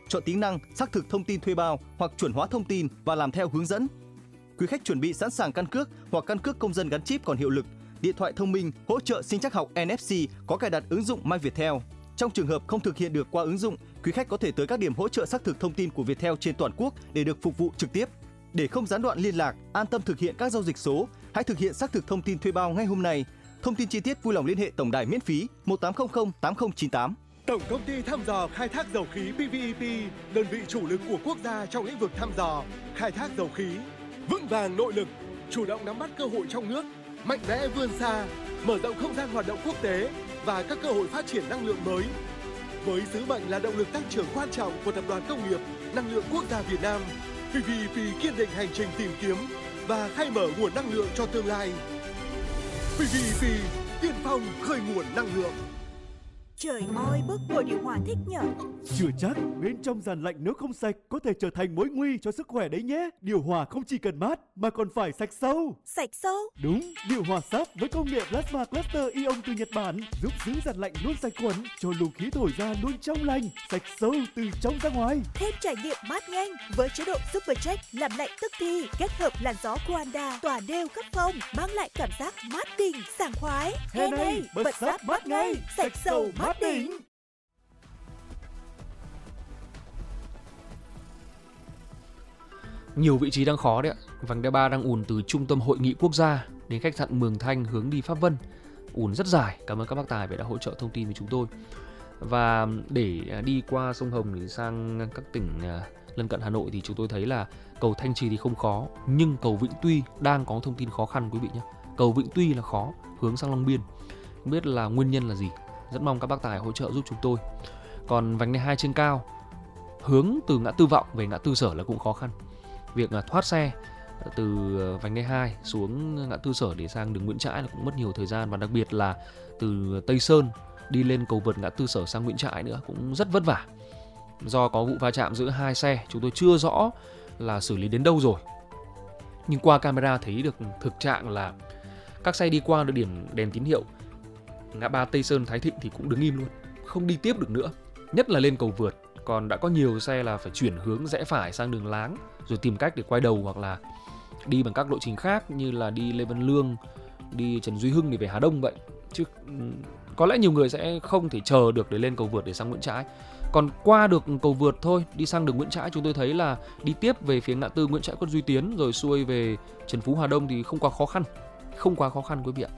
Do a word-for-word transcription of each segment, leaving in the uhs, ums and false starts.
chọn tính năng xác thực thông tin thuê bao hoặc chuẩn hóa thông tin và làm theo hướng dẫn. Quý khách chuẩn bị sẵn sàng căn cước hoặc căn cước công dân gắn chip còn hiệu lực, điện thoại thông minh hỗ trợ sinh trắc học en ép xê có cài đặt ứng dụng My Viettel. Trong trường hợp không thực hiện được qua ứng dụng, quý khách có thể tới các điểm hỗ trợ xác thực thông tin của Viettel trên toàn quốc để được phục vụ trực tiếp. Để không gián đoạn liên lạc, an tâm thực hiện các giao dịch số, hãy thực hiện xác thực thông tin thuê bao ngay hôm nay. Thông tin chi tiết vui lòng liên hệ tổng đài miễn phí một tám không không tám không chín tám. Tổng công ty thăm dò khai thác dầu khí pê vê e pê, đơn vị chủ lực của quốc gia trong lĩnh vực thăm dò, khai thác dầu khí, vững vàng nội lực, chủ động nắm bắt cơ hội trong nước, mạnh mẽ vươn xa, mở rộng không gian hoạt động quốc tế và các cơ hội phát triển năng lượng mới. Với sứ mệnh là động lực tăng trưởng quan trọng của Tập đoàn Công nghiệp Năng lượng Quốc gia Việt Nam, pê vê e pê kiên định hành trình tìm kiếm và khai mở nguồn năng lượng cho tương lai. pê vê e pê tiên phong khơi nguồn năng lượng. Trời ơi, bức bộ điều hòa thích nhở. Chưa chắc, bên trong dàn lạnh nếu không sạch có thể trở thành mối nguy cho sức khỏe đấy nhé. Điều hòa không chỉ cần mát mà còn phải sạch sâu. Sạch sâu? Đúng, điều hòa sáp với công nghệ Plasma Cluster Ion từ Nhật Bản giúp giữ dàn lạnh luôn sạch khuẩn, cho luồng khí thổi ra luôn trong lành, sạch sâu từ trong ra ngoài. Thêm trải nghiệm mát nhanh với chế độ Super Check làm lạnh tức thì, kết hợp làn gió Kuanda tỏa đều khắp phòng, mang lại cảm giác mát đỉnh, sảng khoái. Hè này, bật sáp mát ngay, sạch sâu mát đỉnh. Nhiều vị trí đang khó đấy ạ. Vành đai ba đang ùn từ trung tâm hội nghị quốc gia đến khách sạn Mường Thanh hướng đi Pháp Vân. Ùn rất dài. Cảm ơn các bác tài vì đã hỗ trợ thông tin với chúng tôi. Và để đi qua sông Hồng để sang các tỉnh lân cận Hà Nội thì chúng tôi thấy là cầu Thanh Trì thì không khó, nhưng cầu Vĩnh Tuy đang có thông tin khó khăn quý vị nhé. Cầu Vĩnh Tuy là khó, hướng sang Long Biên. Không biết là nguyên nhân là gì. Rất mong các bác tài hỗ trợ giúp chúng tôi. Còn vành đai hai trên cao hướng từ ngã tư Vọng về ngã tư Sở là cũng khó khăn. Việc thoát xe từ vành đai hai xuống ngã tư Sở để sang đường Nguyễn Trãi là cũng mất nhiều thời gian, và đặc biệt là từ Tây Sơn đi lên cầu vượt ngã tư Sở sang Nguyễn Trãi nữa cũng rất vất vả. Do có vụ va chạm giữa hai xe, chúng tôi chưa rõ là xử lý đến đâu rồi. Nhưng qua camera thấy được thực trạng là các xe đi qua được điểm đèn tín hiệu ngã ba Tây Sơn Thái Thịnh thì cũng đứng im luôn, không đi tiếp được nữa, nhất là lên cầu vượt. Còn đã có nhiều xe là phải chuyển hướng rẽ phải sang đường Láng rồi tìm cách để quay đầu, hoặc là đi bằng các lộ trình khác như là đi Lê Văn Lương, đi Trần Duy Hưng để về Hà Đông vậy. Chứ có lẽ nhiều người sẽ không thể chờ được để lên cầu vượt để sang Nguyễn Trãi. Còn qua được cầu vượt thôi, đi sang đường Nguyễn Trãi chúng tôi thấy là đi tiếp về phía ngã tư Nguyễn Trãi Quận Duy Tiến rồi xuôi về Trần Phú Hà Đông thì không quá khó khăn. Không quá khó khăn quý vị ạ.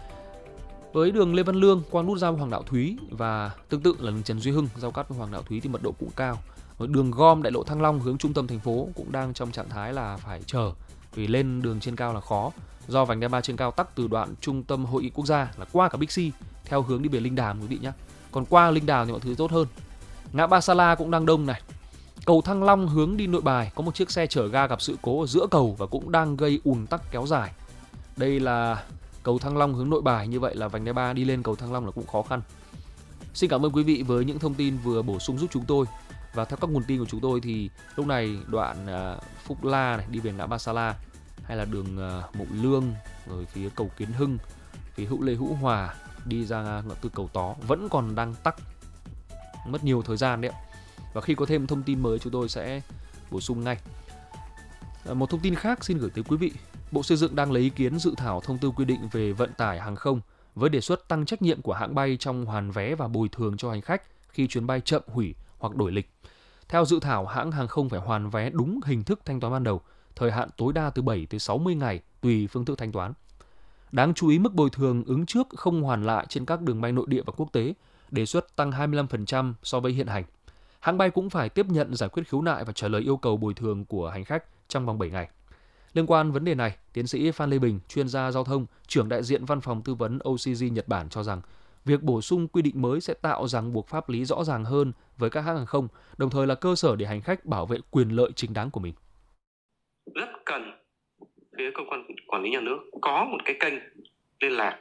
Với đường Lê Văn Lương qua nút giao Hoàng Đạo Thúy và tương tự là đường Trần Duy Hưng giao cắt với Hoàng Đạo Thúy thì mật độ cũng cao. Với đường gom đại lộ Thăng Long hướng trung tâm thành phố cũng đang trong trạng thái là phải chờ, vì lên đường trên cao là khó. Do vành đai ba trên cao tắc từ đoạn trung tâm hội nghị quốc gia là qua cả Bixi theo hướng đi về Linh Đàm quý vị nhé. Còn qua Linh Đàm thì mọi thứ tốt hơn. Ngã ba Sa La cũng đang đông này. Cầu Thăng Long hướng đi Nội Bài có một chiếc xe chở ga gặp sự cố ở giữa cầu và cũng đang gây ùn tắc kéo dài. Đây là cầu Thăng Long hướng Nội Bài, như vậy là vành đai ba đi lên cầu Thăng Long là cũng khó khăn. Xin cảm ơn quý vị với những thông tin vừa bổ sung giúp chúng tôi. Và theo các nguồn tin của chúng tôi thì lúc này đoạn uh, Phúc La này đi về ngã ba Sa La, hay là đường uh, Mộng Lương rồi phía cầu Kiến Hưng, phía Hữu Lê Hữu Hòa đi ra ngã tư cầu Tó vẫn còn đang tắc, mất nhiều thời gian đấy ạ. Và khi có thêm thông tin mới chúng tôi sẽ bổ sung ngay. uh, Một thông tin khác xin gửi tới quý vị. Bộ Xây dựng đang lấy ý kiến dự thảo thông tư quy định về vận tải hàng không với đề xuất tăng trách nhiệm của hãng bay trong hoàn vé và bồi thường cho hành khách khi chuyến bay chậm, hủy hoặc đổi lịch. Theo dự thảo, hãng hàng không phải hoàn vé đúng hình thức thanh toán ban đầu, thời hạn tối đa từ bảy tới sáu mươi ngày tùy phương thức thanh toán. Đáng chú ý, mức bồi thường ứng trước không hoàn lại trên các đường bay nội địa và quốc tế, đề xuất tăng hai mươi lăm phần trăm so với hiện hành. Hãng bay cũng phải tiếp nhận giải quyết khiếu nại và trả lời yêu cầu bồi thường của hành khách trong vòng bảy ngày. Liên quan vấn đề này, tiến sĩ Phan Lê Bình, chuyên gia giao thông, trưởng đại diện văn phòng tư vấn o xê giê Nhật Bản cho rằng việc bổ sung quy định mới sẽ tạo ràng buộc pháp lý rõ ràng hơn với các hãng hàng không, đồng thời là cơ sở để hành khách bảo vệ quyền lợi chính đáng của mình. Rất cần phía cơ quan quản lý nhà nước có một cái kênh liên lạc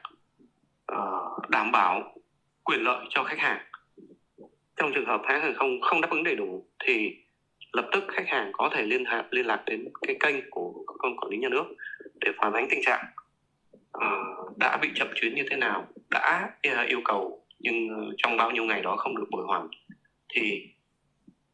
uh, đảm bảo quyền lợi cho khách hàng. Trong trường hợp hãng hàng không không đáp ứng đầy đủ thì lập tức khách hàng có thể liên lạc liên lạc đến cái kênh của cơ quan quản lý nhà nước để phản ánh tình trạng uh, đã bị chậm chuyến như thế nào, đã uh, yêu cầu nhưng trong bao nhiêu ngày đó không được bồi hoàn, thì